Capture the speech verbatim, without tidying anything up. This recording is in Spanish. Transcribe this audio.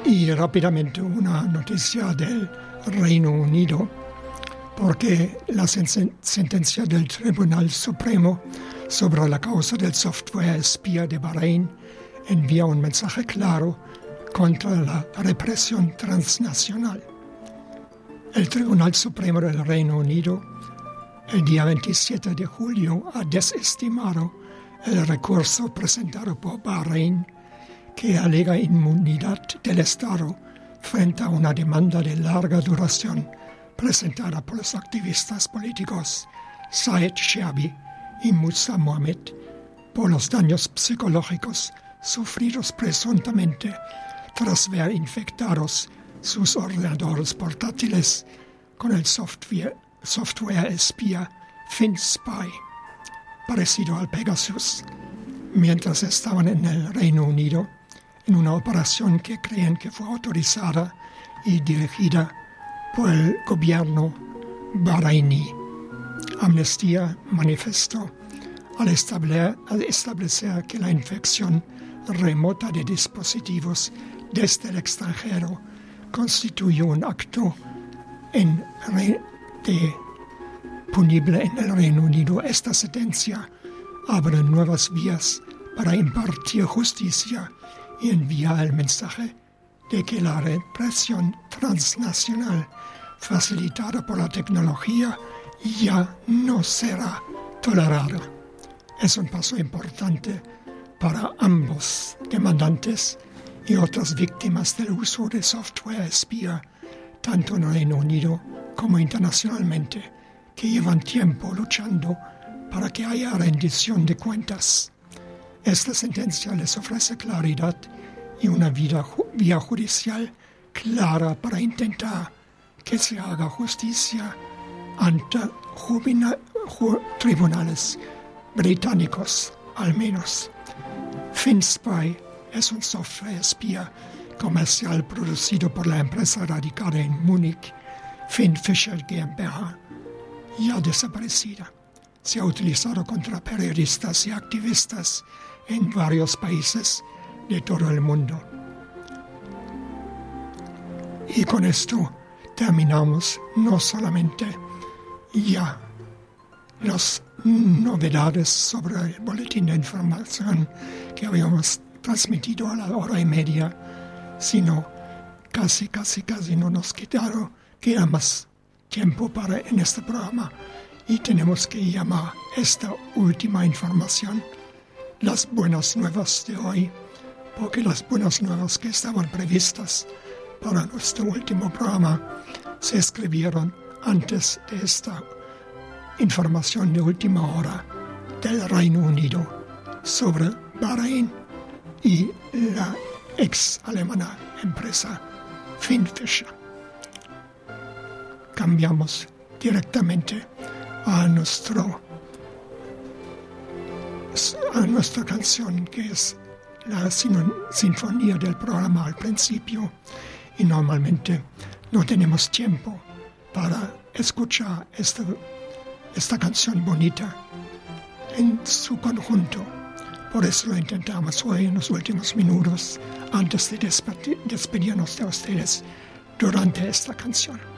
Y rápidamente una noticia del Reino Unido, porque la sen- sentencia del Tribunal Supremo sobre la causa del software espía de Bahrein envía un mensaje claro contra la represión transnacional. El Tribunal Supremo del Reino Unido, el día veintisiete de julio, ha desestimado el recurso presentado por Bahrein, que alega inmunidad del Estado frente a una demanda de larga duración presentada por los activistas políticos Saed Sherbi y Musa Mohamed por los daños psicológicos sufridos presuntamente tras ver infectados sus ordenadores portátiles con el software, software espía FinSpy, parecido al Pegasus, mientras estaban en el Reino Unido en una operación que creen que fue autorizada y dirigida por el gobierno bahrainí. Amnistía manifestó al establecer, al establecer que la infección remota de dispositivos desde el extranjero constituye un acto en re, de, punible en el Reino Unido. Esta sentencia abre nuevas vías para impartir justicia y envía el mensaje de que la represión transnacional facilitada por la tecnología ya no será tolerada. Es un paso importante para ambos demandantes y otras víctimas del uso de software espía, tanto en el Reino Unido como internacionalmente, que llevan tiempo luchando para que haya rendición de cuentas. Esta sentencia les ofrece claridad y una vía, vía judicial clara para intentar que se haga justicia ante jubina, ju, tribunales británicos, al menos. FinSpy es un software espía comercial producido por la empresa radicada en Múnich, Finfisher GmbH, ya desaparecida. Se ha utilizado contra periodistas y activistas en varios países de todo el mundo. Y con esto terminamos no solamente ya las novedades sobre el boletín de información que habíamos transmitido a la hora y media, sino casi, casi, casi no nos quedaron, queda más tiempo para en este programa y tenemos que llamar esta última información las buenas nuevas de hoy, porque las buenas nuevas que estaban previstas para nuestro último programa se escribieron antes de esta información de última hora del Reino Unido sobre Bahrein y la ex alemana empresa Finfisher. Cambiamos directamente a nuestro a nuestra canción, que es la sinfonía del programa al principio, y normalmente no tenemos tiempo para escuchar esta, esta canción bonita en su conjunto. Por eso lo intentamos hoy en los últimos minutos antes de despedirnos de ustedes durante esta canción.